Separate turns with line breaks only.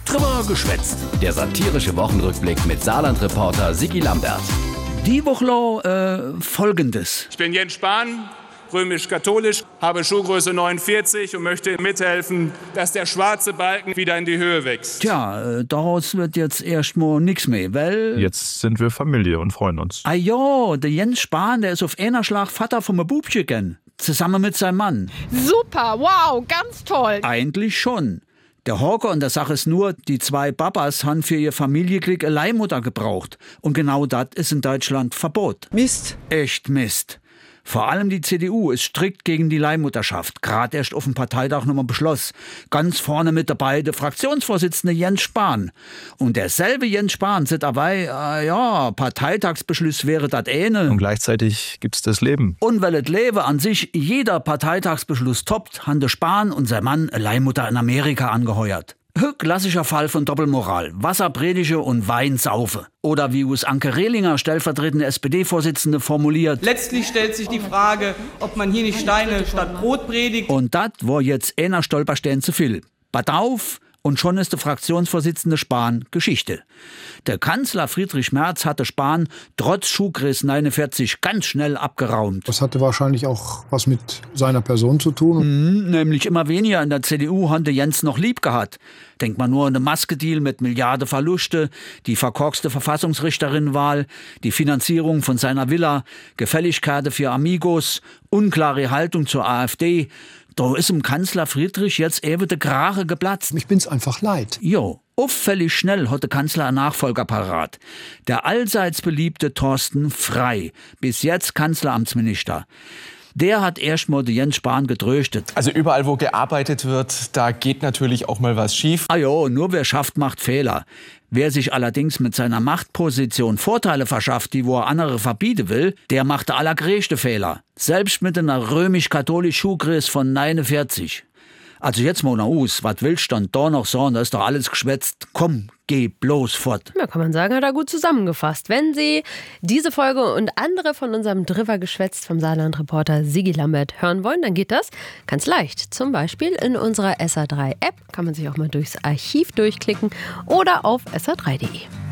Drüber geschwätzt. Der satirische Wochenrückblick mit Saarland-Reporter Sigi Lambert.
Die Woche Folgendes.
Ich bin Jens Spahn, römisch-katholisch, habe Schuhgröße 49 und möchte mithelfen, dass der schwarze Balken wieder in die Höhe wächst.
Tja, daraus wird jetzt erstmal nichts mehr, weil...
Jetzt sind wir Familie und freuen uns.
Ah ja, der Jens Spahn, der ist auf einer Schlag Vater vom Bubchen gern. Zusammen mit seinem Mann.
Super, wow, ganz toll.
Eigentlich schon. Der Horker an der Sache ist nur, die zwei Babas haben für ihr Familienglück eine Leihmutter gebraucht. Und genau das ist in Deutschland Verbot.
Mist.
Echt Mist. Vor allem die CDU ist strikt gegen die Leihmutterschaft. Gerade erst auf dem Parteitag nochmal beschloss. Ganz vorne mit dabei der Fraktionsvorsitzende Jens Spahn. Und derselbe Jens Spahn sieht dabei, Parteitagsbeschluss wäre das eine.
Und gleichzeitig gibt's das Leben.
Und weil das Leben an sich jeder Parteitagsbeschluss toppt, haben der Spahn und sein Mann eine Leihmutter in Amerika angeheuert. Klassischer Fall von Doppelmoral. Wasserpredige und Wein saufe. Oder wie es Anke Rehlinger, stellvertretende SPD-Vorsitzende, formuliert.
Letztlich stellt sich die Frage, ob man hier nicht Steine statt Brot predigt.
Und das war jetzt einer Stolperstein zu viel. Pass auf, und schon ist der Fraktionsvorsitzende Spahn Geschichte. Der Kanzler Friedrich Merz hatte Spahn trotz Schuhgröße 49 ganz schnell abgeraumt.
Das hatte wahrscheinlich auch was mit seiner Person zu tun.
Nämlich immer weniger in der CDU hatte Jens noch lieb gehabt. Denkt man nur an den Maskedeal mit Milliarden Verluste, die verkorkste Verfassungsrichterinnenwahl, die Finanzierung von seiner Villa, Gefälligkeiten für Amigos, unklare Haltung zur AfD. Da ist dem Kanzler Friedrich jetzt eben der Kragen geplatzt.
Ich bin's einfach leid.
Jo, auffällig schnell hat der Kanzler einen Nachfolger parat. Der allseits beliebte Thorsten Frey, bis jetzt Kanzleramtsminister. Der hat erstmal den Jens Spahn getröstet.
Also überall, wo gearbeitet wird, da geht natürlich auch mal was schief.
Ah jo, nur wer schafft, macht Fehler. Wer sich allerdings mit seiner Machtposition Vorteile verschafft, die wo er andere verbieten will, der macht der allergrößte Fehler. Selbst mit einer römisch-katholischen Schuhgröße von 49. Also jetzt mal aus, was willst du dann da noch sagen? Da ist doch alles geschwätzt. Komm, geh bloß fort.
Ja, kann man sagen, hat er gut zusammengefasst. Wenn Sie diese Folge und andere von unserem Drüber geschwätzt vom Saarland-Reporter Sigi Lambert hören wollen, dann geht das ganz leicht. Zum Beispiel in unserer SR3-App. Kann man sich auch mal durchs Archiv durchklicken oder auf sr3.de.